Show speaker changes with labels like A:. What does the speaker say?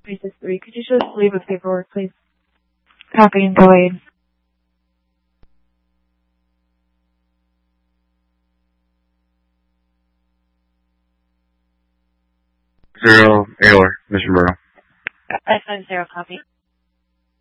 A: 363. Could you show the sleeve of paperwork, please? Copy and delayed.
B: 0 AOR, Mission Borough.
A: 550, copy.